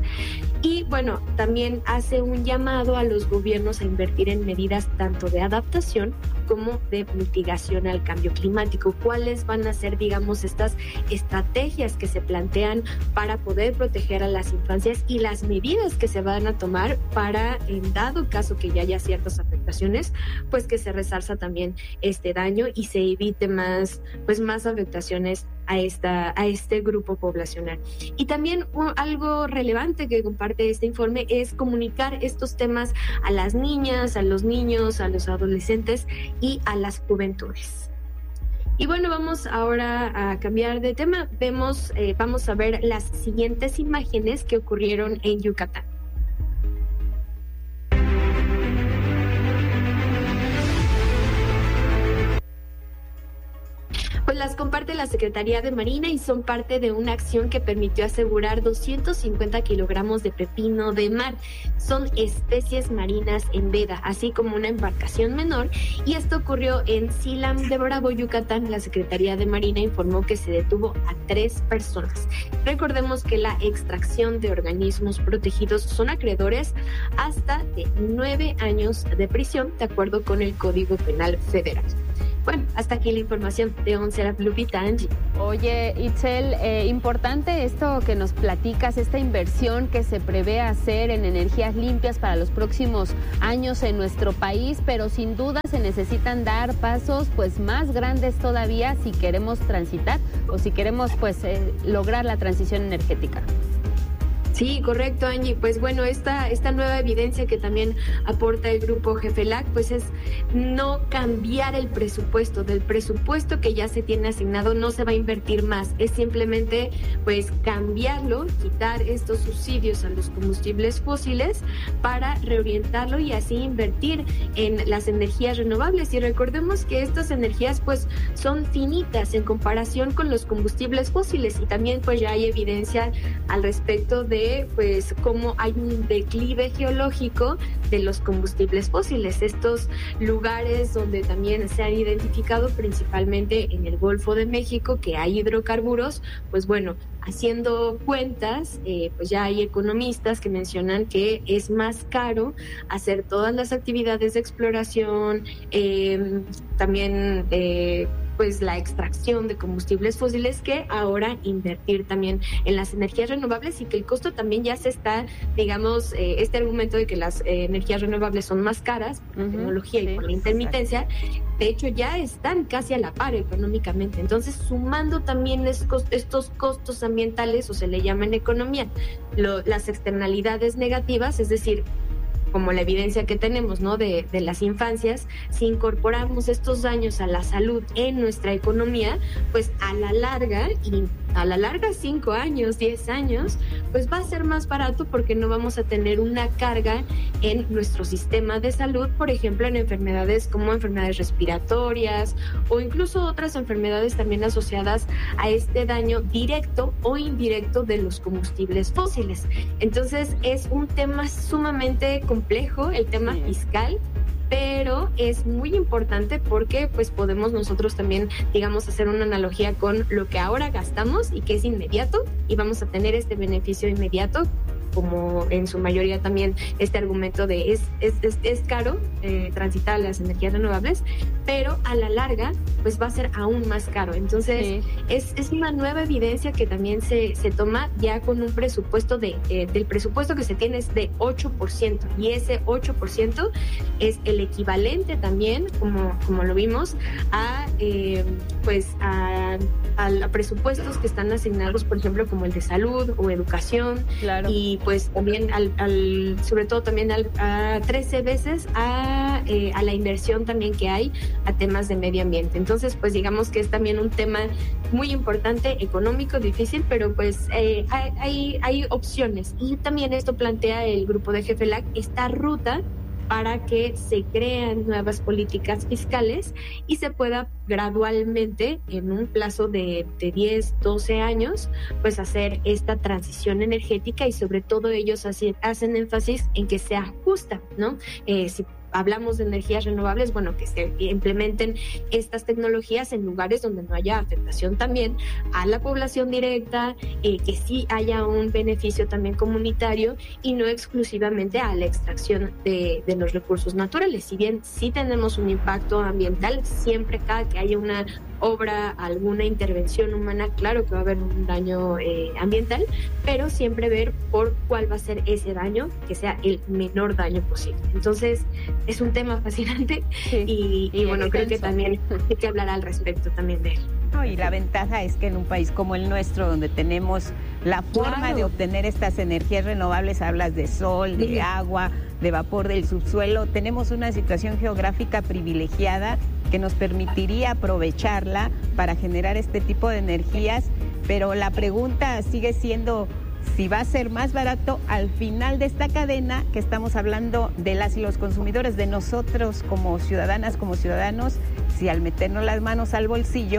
Y bueno, también hace un llamado a los gobiernos a invertir en medidas tanto de adaptación como de mitigación al cambio climático. ¿Cuáles van a ser, digamos, estas estrategias que se plantean para poder proteger a las infancias y las medidas que se van a tomar para, en dado caso que ya haya ciertas afectaciones, pues que se resarza también este daño y se evite más, pues más afectaciones a esta a este grupo poblacional? Y también uh, algo relevante que comparte este informe es comunicar estos temas a las niñas, a los niños, a los adolescentes y a las juventudes. Y bueno, vamos ahora a cambiar de tema. Vemos, eh, vamos a ver las siguientes imágenes que ocurrieron en Yucatán. Pues las comparte la Secretaría de Marina y son parte de una acción que permitió asegurar doscientos cincuenta kilogramos de pepino de mar. Son especies marinas en veda, así como una embarcación menor, y esto ocurrió en Silam de Bravo, Yucatán. La Secretaría de Marina informó que se detuvo a tres personas. Recordemos que la extracción de organismos protegidos son acreedores hasta de nueve años de prisión, de acuerdo con el Código Penal Federal. Bueno, hasta aquí la información de Once La Lupita, Angie. Oye, Itzel, eh, importante esto que nos platicas, esta inversión que se prevé hacer en energías limpias para los próximos años en nuestro país, pero sin duda se necesitan dar pasos pues más grandes todavía si queremos transitar o si queremos pues eh, lograr la transición energética. Sí, correcto, Angie. Pues bueno, esta, esta nueva evidencia que también aporta el grupo GEFELAC, pues es no cambiar el presupuesto. Del presupuesto que ya se tiene asignado no se va a invertir más, es simplemente pues cambiarlo, quitar estos subsidios a los combustibles fósiles para reorientarlo y así invertir en las energías renovables. Y recordemos que estas energías pues son finitas en comparación con los combustibles fósiles, y también pues ya hay evidencia al respecto de pues cómo hay un declive geológico de los combustibles fósiles. Estos lugares donde también se han identificado principalmente en el Golfo de México que hay hidrocarburos, pues bueno, haciendo cuentas, eh, pues ya hay economistas que mencionan que es más caro hacer todas las actividades de exploración, eh, también eh, pues la extracción de combustibles fósiles, que ahora invertir también en las energías renovables, y que el costo también ya se está, digamos, eh, este argumento de que las eh, energías renovables son más caras por la uh-huh, tecnología sí, y por la intermitencia, de hecho ya están casi a la par económicamente. Entonces, sumando también estos, estos costos ambientales, o se le llama en economía, lo, las externalidades negativas, es decir, como la evidencia que tenemos, ¿no?, de, de las infancias, si incorporamos estos daños a la salud en nuestra economía, pues a la larga, y a la larga cinco años, diez años, pues va a ser más barato porque no vamos a tener una carga en nuestro sistema de salud, por ejemplo, en enfermedades como enfermedades respiratorias o incluso otras enfermedades también asociadas a este daño directo o indirecto de los combustibles fósiles. Entonces, es un tema sumamente complejo, el tema sí. fiscal, pero es muy importante porque pues podemos nosotros también, digamos, hacer una analogía con lo que ahora gastamos y que es inmediato, y vamos a tener este beneficio inmediato, como en su mayoría también este argumento de es, es, es, es caro eh, transitar las energías renovables, pero a la larga pues va a ser aún más caro. Entonces sí. es, es una nueva evidencia que también se, se toma ya con un presupuesto de, eh, del presupuesto que se tiene es de ocho por ciento, y ese ocho por ciento es el equivalente también, como, como lo vimos, a eh, pues a, a, a presupuestos que están asignados, por ejemplo, como el de salud o educación, claro. y pues también al, al sobre todo también al, a trece veces a, eh, a la inversión también que hay a temas de medio ambiente. Entonces pues digamos que es también un tema muy importante, económico, difícil, pero pues eh, hay, hay, hay opciones, y también esto plantea el grupo de GEFELAC, esta ruta para que se crean nuevas políticas fiscales y se pueda gradualmente, en un plazo de, de diez, doce años, pues hacer esta transición energética, y sobre todo ellos hacen, hacen énfasis en que sea justa, ¿no? Eh, si hablamos de energías renovables, bueno, que se implementen estas tecnologías en lugares donde no haya afectación también a la población directa, eh, que sí haya un beneficio también comunitario y no exclusivamente a la extracción de, de los recursos naturales. Si bien sí tenemos un impacto ambiental, siempre cada que haya una obra, alguna intervención humana, claro que va a haber un daño eh, ambiental, pero siempre ver por cuál va a ser ese daño, que sea el menor daño posible. Entonces, es un tema fascinante sí, y, y, y bueno, creo que también hay que hablar al respecto también de él. No, y la ventaja es que en un país como el nuestro, donde tenemos la forma claro. de obtener estas energías renovables, hablas de sol, de sí. agua, de vapor del subsuelo, tenemos una situación geográfica privilegiada que nos permitiría aprovecharla para generar este tipo de energías, pero la pregunta sigue siendo si va a ser más barato al final de esta cadena, que estamos hablando de las y los consumidores, de nosotros como ciudadanas, como ciudadanos, si al meternos las manos al bolsillo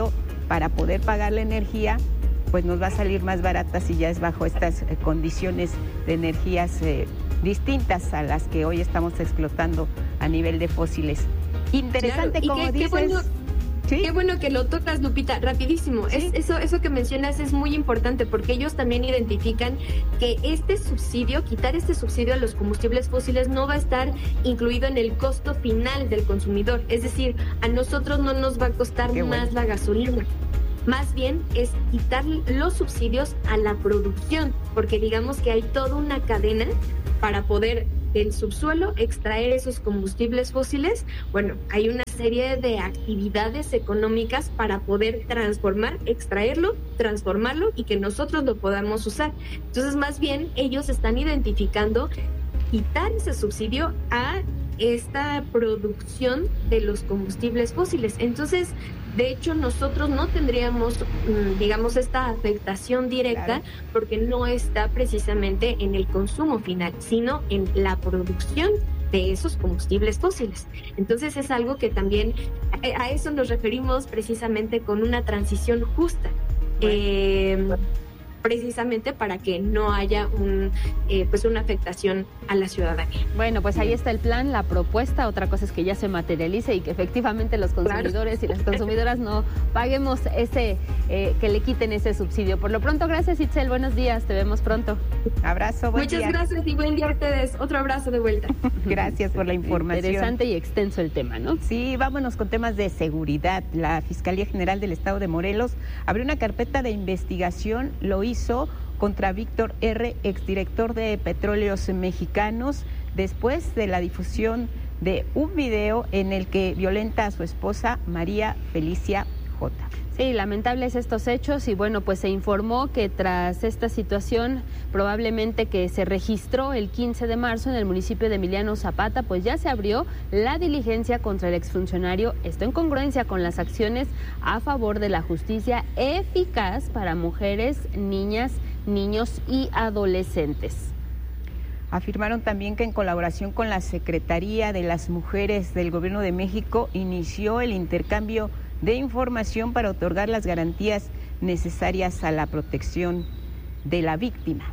para poder pagar la energía, pues nos va a salir más barata si ya es bajo estas eh, condiciones de energías eh, distintas a las que hoy estamos explotando a nivel de fósiles. Interesante, claro, como qué, dices. Qué bueno, ¿sí? Qué bueno que lo tocas, Lupita, rapidísimo. ¿Sí? Es, eso, eso que mencionas es muy importante porque ellos también identifican que este subsidio, quitar este subsidio a los combustibles fósiles no va a estar incluido en el costo final del consumidor. Es decir, a nosotros no nos va a costar Qué más bueno. la gasolina. Más bien es quitar los subsidios a la producción, porque digamos que hay toda una cadena para poder del subsuelo extraer esos combustibles fósiles. Bueno, hay una serie de actividades económicas para poder transformar, extraerlo, transformarlo y que nosotros lo podamos usar. Entonces, más bien, ellos están identificando quitar ese subsidio a esta producción de los combustibles fósiles. Entonces, de hecho, nosotros no tendríamos, digamos, esta afectación directa, claro, porque no está precisamente en el consumo final, sino en la producción de esos combustibles fósiles. Entonces, es algo que también, a eso nos referimos precisamente con una transición justa. Bueno, eh, bueno. precisamente para que no haya un eh, pues una afectación a la ciudadanía. Bueno, pues ahí está el plan, la propuesta. Otra cosa es que ya se materialice y que efectivamente los consumidores claro. y las consumidoras no paguemos ese, eh, que le quiten ese subsidio. Por lo pronto, gracias, Itzel, buenos días, te vemos pronto. Abrazo, buen Muchas día. gracias y buen día a ustedes. Otro abrazo de vuelta. Gracias por la información. Interesante y extenso el tema, ¿no? Sí, vámonos con temas de seguridad. La Fiscalía General del Estado de Morelos abrió una carpeta de investigación, lo hizo hizo contra Víctor R., exdirector de Petróleos Mexicanos, después de la difusión de un video en el que violenta a su esposa María Felicia J. Sí, lamentables estos hechos y bueno, pues se informó que tras esta situación probablemente que se registró el quince de marzo en el municipio de Emiliano Zapata, pues ya se abrió la diligencia contra el exfuncionario, esto en congruencia con las acciones a favor de la justicia eficaz para mujeres, niñas, niños y adolescentes. Afirmaron también que en colaboración con la Secretaría de las Mujeres del Gobierno de México inició el intercambio de información para otorgar las garantías necesarias a la protección de la víctima.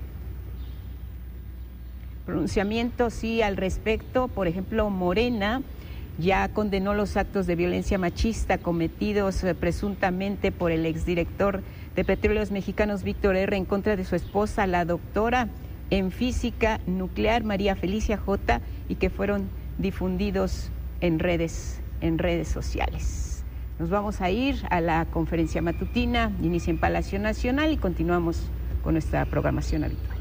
Pronunciamiento sí al respecto, por ejemplo, Morena ya condenó los actos de violencia machista cometidos eh, presuntamente por el exdirector de Petróleos Mexicanos Víctor R. en contra de su esposa, la doctora en física nuclear María Felicia J., y que fueron difundidos en redes, en redes sociales. Nos vamos a ir a la conferencia matutina, inicia en Palacio Nacional y continuamos con nuestra programación habitual.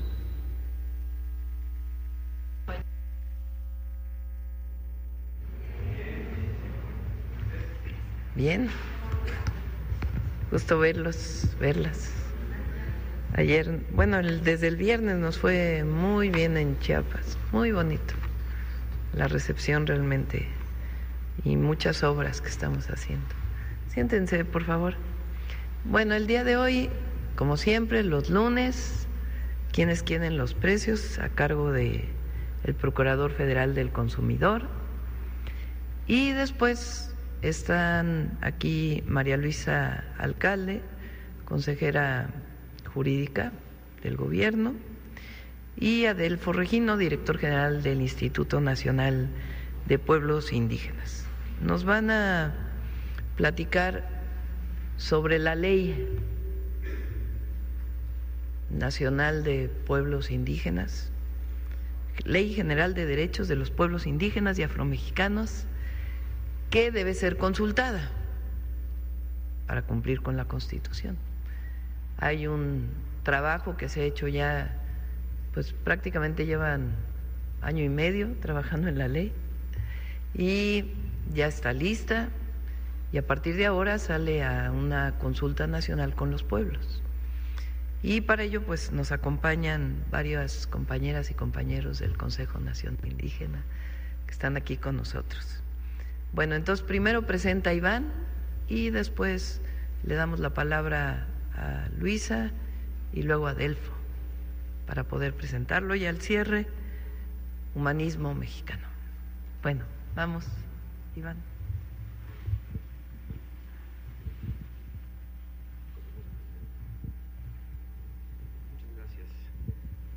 Bien, gusto verlos, verlas. Ayer, bueno, el, desde el viernes nos fue muy bien en Chiapas, muy bonito. La recepción realmente y muchas obras que estamos haciendo. Siéntense, por favor. Bueno, el día de hoy, como siempre, los lunes, quienes quieren los precios a cargo de el Procurador Federal del Consumidor. Y después están aquí María Luisa Alcalde, consejera jurídica del gobierno, y Adelfo Regino, director general del Instituto Nacional de Pueblos Indígenas. Nos van a platicar sobre la Ley Nacional de Pueblos Indígenas, Ley General de Derechos de los Pueblos Indígenas y Afromexicanos, que debe ser consultada para cumplir con la Constitución. Hay un trabajo que se ha hecho ya, pues prácticamente llevan año y medio trabajando en la ley y ya está lista, y a partir de ahora sale a una consulta nacional con los pueblos. Y para ello pues nos acompañan varias compañeras y compañeros del Consejo Nacional Indígena que están aquí con nosotros. Bueno, entonces primero presenta a Iván y después le damos la palabra a Luisa y luego a Adelfo para poder presentarlo, y al cierre, humanismo mexicano. Bueno, vamos, Iván.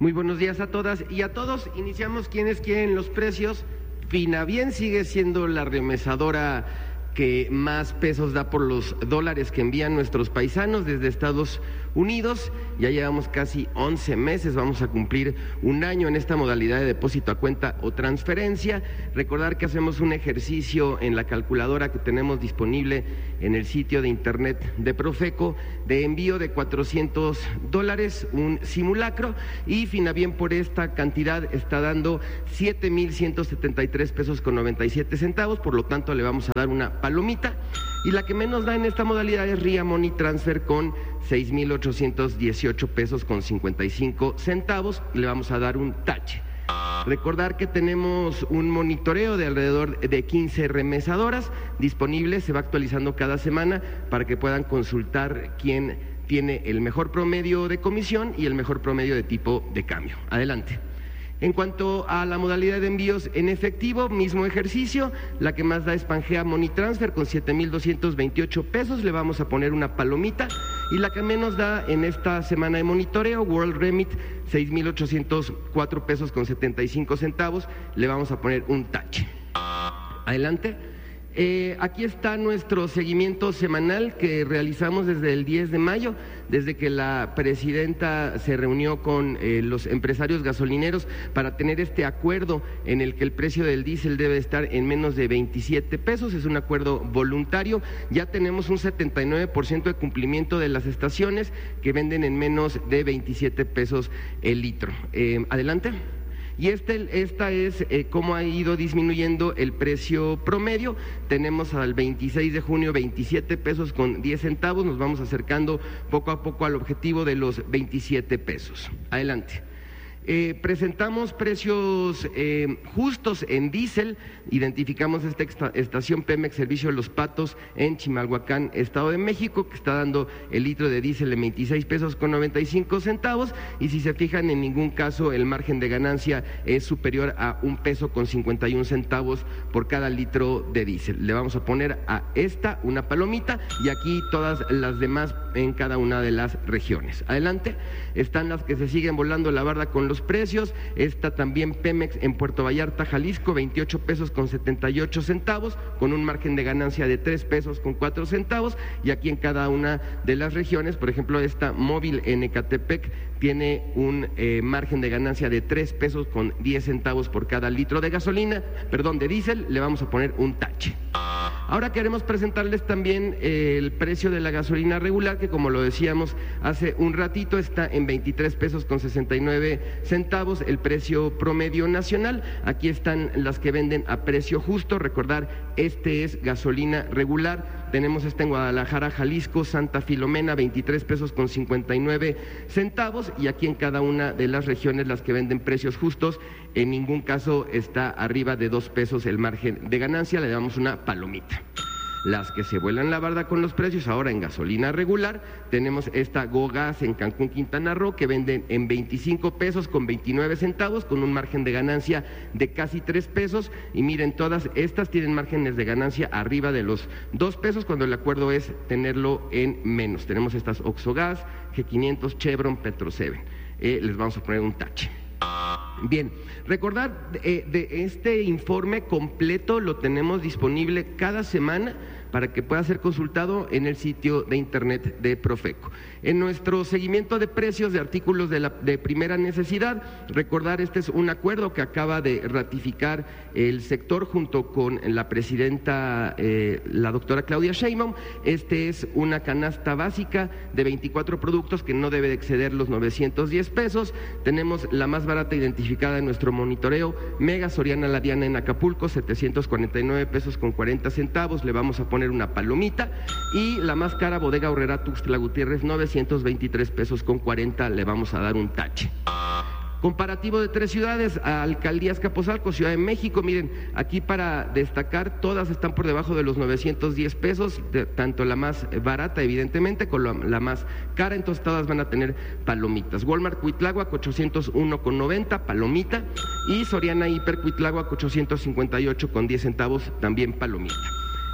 Muy buenos días a todas y a todos. Iniciamos quienes quieren los precios. Finavien sigue siendo la remesadora que más pesos da por los dólares que envían nuestros paisanos desde Estados Unidos. Ya llevamos casi once meses, vamos a cumplir un año en esta modalidad de depósito a cuenta o transferencia. Recordar que hacemos un ejercicio en la calculadora que tenemos disponible en el sitio de internet de Profeco de envío de cuatrocientos dólares, un simulacro, y Finavien por esta cantidad está dando siete mil ciento setenta y tres pesos con noventa y siete centavos, por lo tanto le vamos a dar una palomita. Y la que menos da en esta modalidad es Ria Money Transfer con seis mil ochocientos dieciocho pesos con cincuenta y cinco centavos, le vamos a dar un tache. Recordar que tenemos un monitoreo de alrededor de quince remesadoras disponibles, se va actualizando cada semana para que puedan consultar quién tiene el mejor promedio de comisión y el mejor promedio de tipo de cambio. Adelante. En cuanto a la modalidad de envíos en efectivo, mismo ejercicio, la que más da es Pangea Money Transfer con siete mil doscientos veintiocho pesos, le vamos a poner una palomita, y la que menos da en esta semana de monitoreo, World Remit, seis mil ochocientos cuatro pesos con setenta y cinco centavos, le vamos a poner un tache. Adelante. Eh, aquí está nuestro seguimiento semanal que realizamos desde el diez de mayo, desde que la presidenta se reunió con eh, los empresarios gasolineros para tener este acuerdo en el que el precio del diésel debe estar en menos de veintisiete pesos, es un acuerdo voluntario. Ya tenemos un setenta y nueve por ciento de cumplimiento de las estaciones que venden en menos de veintisiete pesos el litro. Eh, adelante. Y este, esta es eh, cómo ha ido disminuyendo el precio promedio. Tenemos al veintiséis de junio veintisiete pesos con diez centavos, nos vamos acercando poco a poco al objetivo de los veintisiete pesos. Adelante. Eh, presentamos precios eh, justos en diésel, identificamos esta estación Pemex Servicio de los Patos en Chimalhuacán, Estado de México, que está dando el litro de diésel en veintiséis pesos con noventa y cinco centavos, y si se fijan, en ningún caso el margen de ganancia es superior a un peso con cincuenta y un centavos por cada litro de diésel. Le vamos a poner a esta una palomita, y aquí todas las demás en cada una de las regiones. Adelante. Están las que se siguen volando la barda con los precios. Está también Pemex en Puerto Vallarta, Jalisco, veintiocho pesos con setenta y ocho centavos, con un margen de ganancia de tres pesos con cuatro centavos, y aquí en cada una de las regiones, por ejemplo, esta Móvil en Ecatepec tiene un eh, margen de ganancia de tres pesos con diez centavos por cada litro de gasolina, perdón, de diésel, le vamos a poner un tache. Ahora queremos presentarles también eh, el precio de la gasolina regular, que como lo decíamos hace un ratito, está en veintitrés pesos con sesenta y nueve centavos, el precio promedio nacional. Aquí están las que venden a precio justo. Recordar, este es gasolina regular. Tenemos esta en Guadalajara, Jalisco, Santa Filomena, veintitrés pesos con cincuenta y nueve centavos, y aquí en cada una de las regiones las que venden precios justos, en ningún caso está arriba de dos pesos el margen de ganancia, le damos una palomita. Las que se vuelan la barda con los precios ahora en gasolina regular, tenemos esta GoGas en Cancún, Quintana Roo, que venden en veinticinco pesos con veintinueve centavos, con un margen de ganancia de casi tres pesos, y miren, todas estas tienen márgenes de ganancia arriba de los dos pesos, cuando el acuerdo es tenerlo en menos. Tenemos estas Oxogas, G quinientos, Chevron, Petro Seven. Eh, les vamos a poner un tache. Bien, recordar eh, de este informe completo lo tenemos disponible cada semana para que pueda ser consultado en el sitio de internet de Profeco. En nuestro seguimiento de precios de artículos de, la, de primera necesidad, recordar, este es un acuerdo que acaba de ratificar el sector junto con la presidenta, eh, la doctora Claudia Sheinbaum. Este es una canasta básica de veinticuatro productos que no debe exceder los novecientos diez pesos. Tenemos la más barata identificada en nuestro monitoreo, Mega Soriana La Diana en Acapulco, setecientos cuarenta y nueve pesos con cuarenta centavos, le vamos a poner una palomita, y la más cara, Bodega Aurrerá Tuxtla Gutiérrez, novecientos veintitrés pesos con cuarenta, le vamos a dar un tache. Comparativo de tres ciudades, Alcaldía Azcapotzalco, Ciudad de México, miren, aquí para destacar, todas están por debajo de los novecientos diez pesos, de, tanto la más barata, evidentemente, con la, la más cara, entonces todas van a tener palomitas. Walmart Cuitláhuac, ochocientos uno con noventa, palomita, y Soriana Hiper Cuitláhuac, ochocientos cincuenta y ocho con diez centavos, también palomita.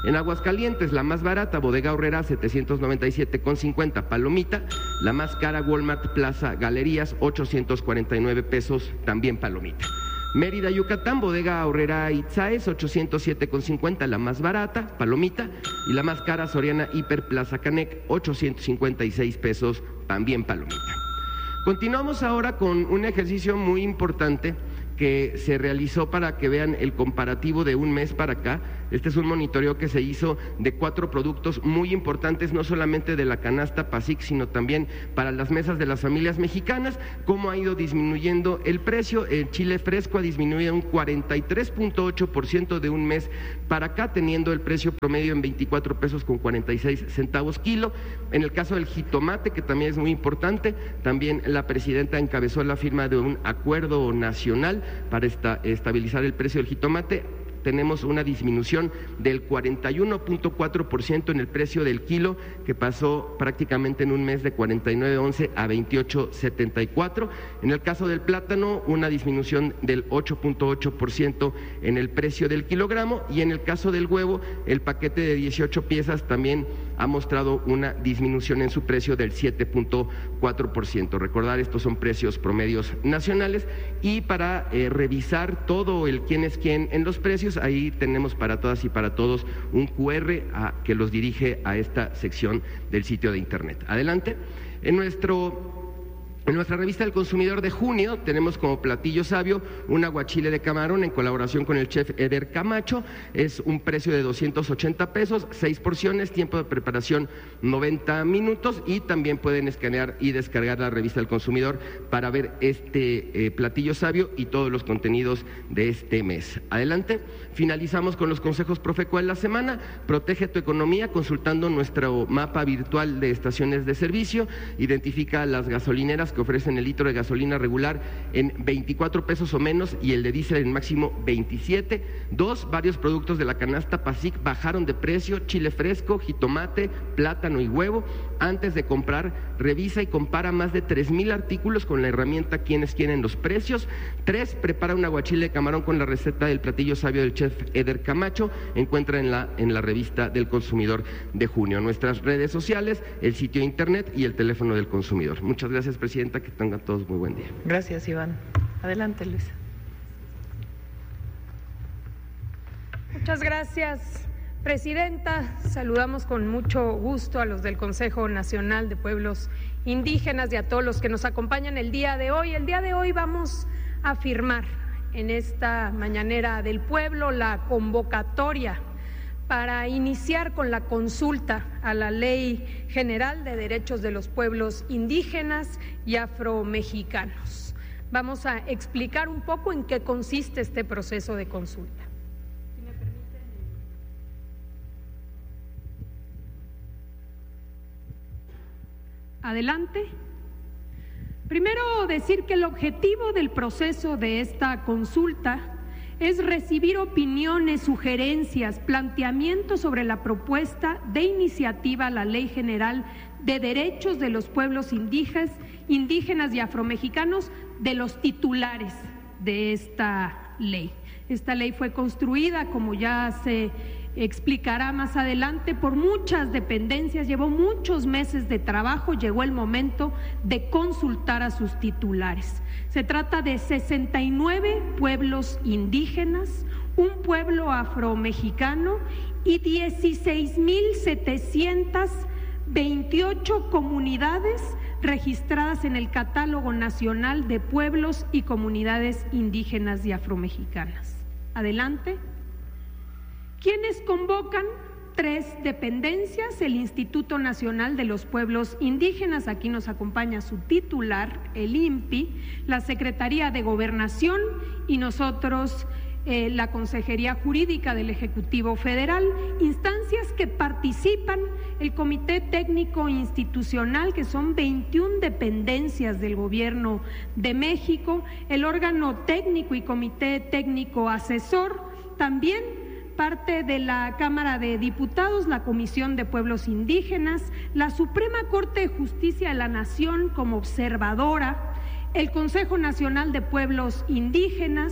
En Aguascalientes, la más barata, Bodega Aurrerá, setecientos noventa y siete con cincuenta, palomita. La más cara, Walmart Plaza Galerías, ochocientos cuarenta y nueve pesos, también palomita. Mérida, Yucatán, Bodega Aurrerá Itzaes, ochocientos siete con cincuenta, la más barata, palomita. Y la más cara, Soriana Hiper Plaza Canec, ochocientos cincuenta y seis pesos, también palomita. Continuamos ahora con un ejercicio muy importante que se realizó para que vean el comparativo de un mes para acá. Este es un monitoreo que se hizo de cuatro productos muy importantes, no solamente de la canasta PASIC, sino también para las mesas de las familias mexicanas, cómo ha ido disminuyendo el precio. El chile fresco ha disminuido un cuarenta y tres punto ocho por ciento de un mes para acá, teniendo el precio promedio en veinticuatro pesos con cuarenta y seis centavos kilo. En el caso del jitomate, que también es muy importante, también la presidenta encabezó la firma de un acuerdo nacional para esta, estabilizar el precio del jitomate. Tenemos una disminución del cuarenta y uno punto cuatro por ciento en el precio del kilo, que pasó prácticamente en un mes de cuarenta y nueve once a veintiocho setenta y cuatro. En el caso del plátano, una disminución del ocho punto ocho por ciento en el precio del kilogramo, y en el caso del huevo, el paquete de dieciocho piezas también ha mostrado una disminución en su precio del siete punto cuatro por ciento. Recordar, estos son precios promedios nacionales, y para eh, revisar todo el quién es quién en los precios, ahí tenemos para todas y para todos un cu erre a, que los dirige a esta sección del sitio de internet. Adelante. En nuestro En nuestra revista El Consumidor de junio tenemos como platillo sabio un aguachile de camarón en colaboración con el chef Eder Camacho. Es un precio de doscientos ochenta pesos, seis porciones, tiempo de preparación noventa minutos, y también pueden escanear y descargar la revista El Consumidor para ver este eh, platillo sabio y todos los contenidos de este mes. Adelante. Finalizamos con los consejos Profeco de la semana. Protege tu economía consultando nuestro mapa virtual de estaciones de servicio. Identifica las gasolineras que ofrecen el litro de gasolina regular en veinticuatro pesos o menos y el de diésel en máximo veintisiete. Dos, varios productos de la canasta PASIC bajaron de precio: chile fresco, jitomate, plátano y huevo. Antes de comprar, revisa y compara más de tres mil artículos con la herramienta Quienes Quieren los Precios. Tres, prepara un aguachile de camarón con la receta del platillo sabio del chef Eder Camacho. Encuentra en la, en la revista del Consumidor de junio. Nuestras redes sociales, el sitio de internet y el teléfono del consumidor. Muchas gracias, presidenta. Que tengan todos muy buen día. Gracias, Iván. Adelante, Luisa. Muchas gracias, presidenta. Saludamos con mucho gusto a los del Consejo Nacional de Pueblos Indígenas y a todos los que nos acompañan el día de hoy. El día de hoy vamos a firmar en esta mañanera del pueblo la convocatoria para iniciar con la consulta a la Ley General de Derechos de los Pueblos Indígenas y Afromexicanos. Vamos a explicar un poco en qué consiste este proceso de consulta. Si me permiten. Adelante. Primero, decir que el objetivo del proceso de esta consulta es recibir opiniones, sugerencias, planteamientos sobre la propuesta de iniciativa a la Ley General de Derechos de los Pueblos Indígenas, indígenas y afromexicanos de los titulares de esta ley. Esta ley fue construida, como ya se explicará más adelante, por muchas dependencias, llevó muchos meses de trabajo, llegó el momento de consultar a sus titulares. Se trata de sesenta y nueve pueblos indígenas, un pueblo afromexicano y dieciséis mil setecientas veintiocho comunidades registradas en el Catálogo Nacional de Pueblos y Comunidades Indígenas y Afromexicanas. Adelante. ¿Quiénes convocan? Tres dependencias: el Instituto Nacional de los Pueblos Indígenas, aquí nos acompaña su titular, el I N P I, la Secretaría de Gobernación y nosotros, eh, la Consejería Jurídica del Ejecutivo Federal, instancias que participan, el Comité Técnico Institucional, que son veintiuna dependencias del Gobierno de México, el órgano técnico y Comité Técnico Asesor, también parte de la Cámara de Diputados, la Comisión de Pueblos Indígenas, la Suprema Corte de Justicia de la Nación como observadora, el Consejo Nacional de Pueblos Indígenas,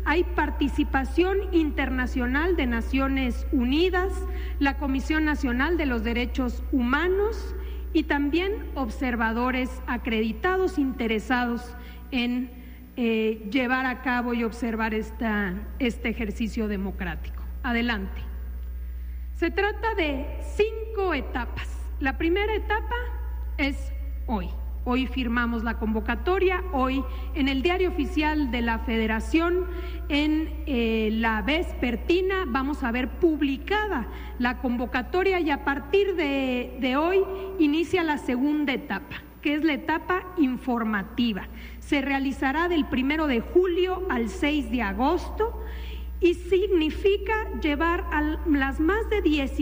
hay participación internacional de Naciones Unidas, la Comisión Nacional de los Derechos Humanos y también observadores acreditados interesados en eh, llevar a cabo y observar esta, este ejercicio democrático. Adelante. Se trata de cinco etapas. La primera etapa es hoy. Hoy firmamos la convocatoria, hoy en el Diario Oficial de la Federación, en eh, la vespertina, vamos a ver publicada la convocatoria y a partir de, de hoy inicia la segunda etapa, que es la etapa informativa. Se realizará del primero de julio al seis de agosto y significa llevar a las más de diez